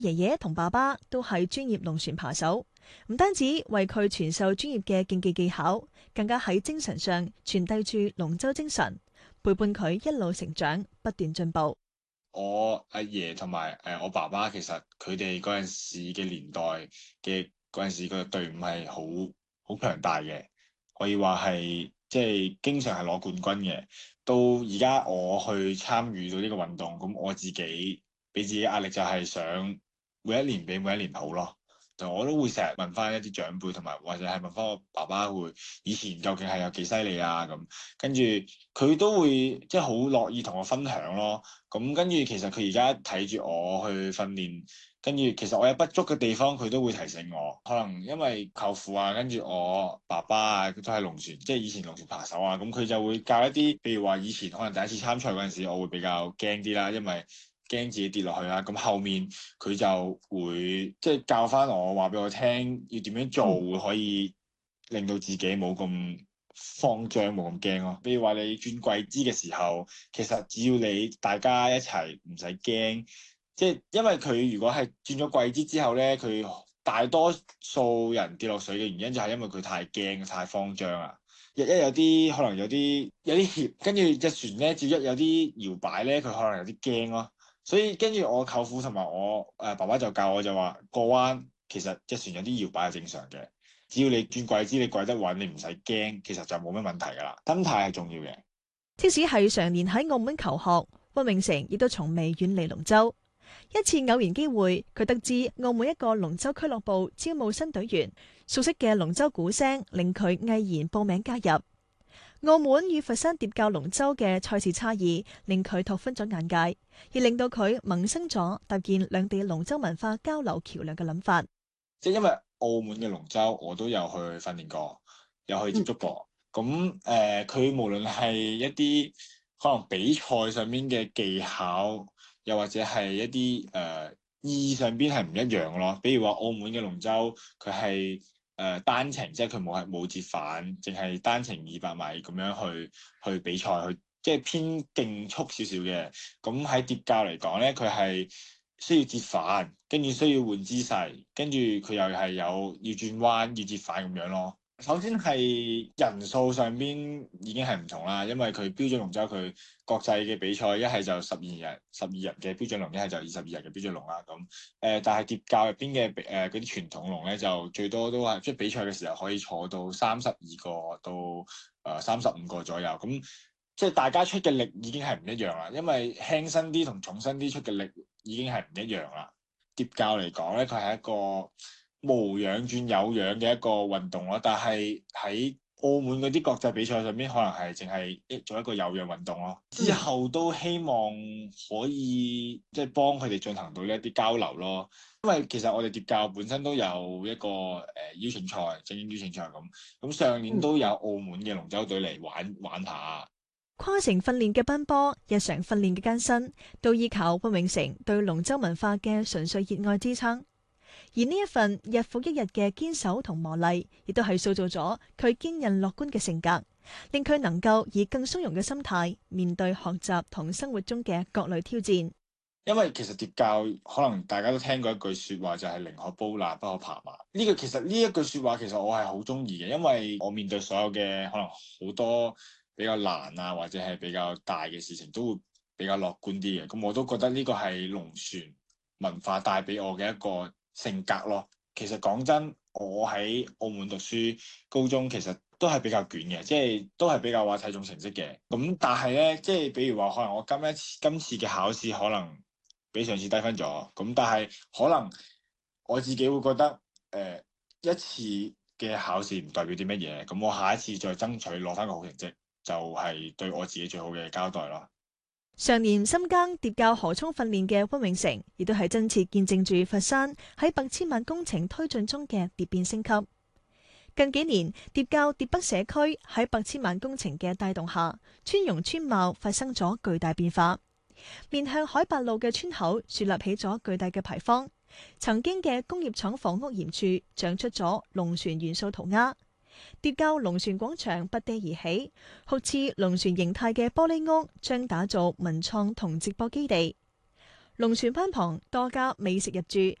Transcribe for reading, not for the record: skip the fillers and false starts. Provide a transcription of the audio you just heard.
爺爺同爸爸都係專業龍船扒手，唔單止為佢傳授專業嘅競技技巧，更加喺精神上傳遞住龍舟精神，陪伴佢一路成長，不斷進步。 我阿爺同埋我爸爸，其實佢哋嗰陣時嘅年代嘅嗰陣時個隊伍係好強大嘅，可以話係即係經常係攞冠軍嘅。到而家我去參與到呢個運動，咁我自己俾自己壓力就係想每一年比每一年好咯。就我都會成日問翻一啲長輩，同埋或者係問翻我爸爸會以前究竟係有幾犀利啊咁，跟住佢都會即係好樂意同我分享咯。咁跟住其實佢而家睇住我去訓練，跟住其實我有不足嘅地方，佢都會提醒我。可能因為舅父啊，跟住我爸爸啊，都係龍船，即係以前龍船扒手啊，咁佢就會教一啲，譬如話以前可能第一次參賽嗰陣時，我會比較驚啲啦，因為驚自己跌落去啦。咁後面佢就會即係教翻我，話俾我聽要點樣做，可以令到自己冇咁慌張，冇咁驚咯。比如話你轉跪姿嘅時候，其實只要你大家一齊唔使驚，即係因為佢如果係轉咗跪姿之後咧，佢大多數人跌落水嘅原因就係因為佢太驚、太慌張啊。一有啲可能有啲怯，跟住隻船咧，只要一有啲搖擺咧，佢可能有啲驚咯。所以跟住我舅父同埋我爸爸就教我就話過彎，其實隻船有啲搖擺係正常嘅，只要你轉跪姿，你跪得穩，你唔使驚，其實就冇乜問題噶啦。心態係重要嘅。 即使係常年喺澳門求學，溫永成亦都從未遠離龍舟。一次偶然機會，佢得知澳門一個龍舟俱樂部招募新隊員，熟悉嘅龍舟鼓聲令佢毅然報名加入。澳門與佛山疊教龍舟嘅賽事差異，令佢拓寬咗眼界，亦令到佢萌生咗搭建兩地龍舟文化交流橋樑嘅諗法。 即係因為澳門嘅龍舟我都有去訓練過，有去接觸過。咁佢無論係一啲可能比賽上面嘅技巧，又或者係一啲意義上邊係唔一樣咯。比如話澳門嘅龍舟，佢係單程，即係佢冇折返，淨係單程200米咁樣去比賽，去即係偏競速少少嘅。咁喺疊教嚟講咧，佢係需要折返，跟住需要換姿勢，跟住佢又係有要轉彎、要折返咁樣咯。首先係人數上邊已經係唔同啦，因為佢標準龍舟佢國際嘅比賽一係就十二人嘅標準龍，一係就22人嘅標準龍啦。咁但係疊教入邊嘅嗰啲傳統龍咧，就最多都係即係比賽嘅時候可以坐到32個到35個左右。咁即係大家出嘅力已經係唔一樣啦，因為輕身啲同重身啲出嘅力已經係唔一樣啦。疊教嚟講咧，佢係一個無氧轉有氧嘅一個運動咯，但係喺澳門嗰啲國際比賽上邊，可能係淨係做一個有氧運動咯。之後都希望可以即係幫佢哋進行到呢一啲交流咯。因為其實我哋疊教本身都有一個邀請賽、精英邀請賽咁上年都有澳門嘅龍舟隊嚟玩下。 跨城訓練嘅奔波，日常訓練嘅艱辛，都依靠溫永成對龍舟文化嘅純粹熱愛支撐。而呢一份日復一日嘅堅守同磨礪，亦都係塑造咗佢堅韌樂觀嘅性格，令佢能夠以更鬆容嘅心態面對學習同生活中嘅各類挑戰。 因為其實疊教可能大家都聽過一句説話，就係寧可煲辣不可爬馬。其實呢一句説話其實我係好中意嘅，因為我面對所有嘅可能好多比較難啊，或者係比較大嘅事情，都會比較樂觀啲嘅。咁我都覺得呢個係龍船文化帶俾我嘅一個性格咯。其實講真，我喺澳門讀書，高中其實都係比較卷嘅，即係都係比較話睇重成績嘅。咁但係咧，即係比如話，可能我今次嘅考試可能比上次低分咗，咁但係可能我自己會覺得，一次嘅考試唔代表啲乜嘢，咁我下一次再爭取攞翻個好成績，就係對我自己最好嘅交代咯。 常年深耕疊教河涌訓練嘅溫永成，亦都係真切見證住佛山喺百千萬工程推進中嘅蝶變升級。近幾年，疊教疊北社區喺百千萬工程嘅帶動下，村容村貌發生咗巨大變化。面向海八路嘅村口樹立起咗巨大嘅牌坊，曾經嘅工業廠房屋檐處長出咗龍船元素塗鴉。疊教龍船廣場拔地而起，好似龍船形態嘅玻璃屋將打造文創同直播基地。 龍船灣旁多家美食入駐，